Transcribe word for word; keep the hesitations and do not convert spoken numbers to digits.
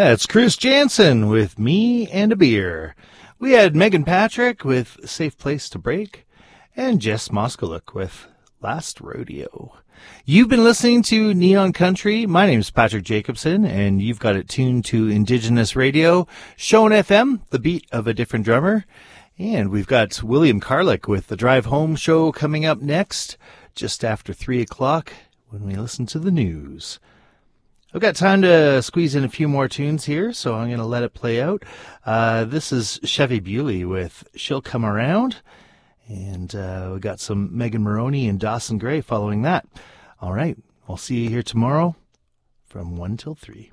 That's Chris Jansen with Me and a Beer. We had Megan Patrick with Safe Place to Break and Jess Moskaluk with Last Rodeo. You've been listening to Neon Country. My name is Patrick Jacobson, and you've got it tuned to Indigenous Radio, Shone F M, the beat of a different drummer. And we've got William Carlick with the Drive Home Show coming up next, just after three o'clock when we listen to the news. I've got time to squeeze in a few more tunes here, so I'm going to let it play out. Uh, this is Chevy Bewley with She'll Come Around. And uh, we got some Megan Moroney and Dawson Gray following that. All right, I'll see you here tomorrow from one till three.